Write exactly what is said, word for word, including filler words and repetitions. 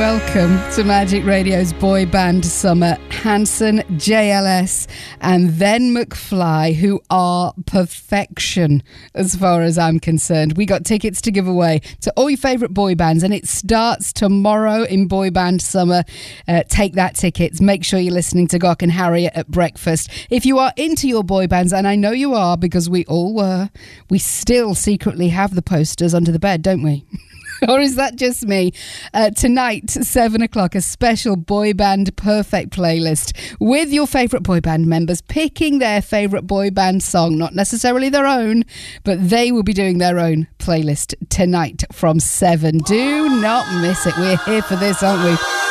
welcome to Magic Radio's Boy Band Summer. Hanson, J L S and then McFly, who are perfection as far as I'm concerned. We got tickets to give away to all your favourite boy bands, and it starts tomorrow in Boy Band Summer. Uh, take that tickets. Make sure you're listening to Gok and Harriet at breakfast. If you are into your boy bands, and I know you are because we all were, we still secretly have the posters under the bed, don't we? Or is that just me? Uh, tonight, seven o'clock, a special boy band perfect playlist with your favourite boy band members picking their favourite boy band song, not necessarily their own, but they will be doing their own playlist tonight from seven. Do not miss it. We're here for this, aren't we?